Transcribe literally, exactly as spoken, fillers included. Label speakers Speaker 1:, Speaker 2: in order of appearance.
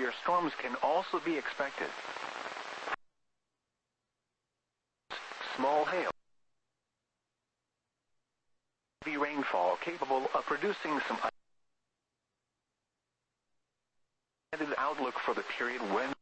Speaker 1: severe storms can also be expected. Small hail. Heavy rainfall capable of producing some outlook for the period when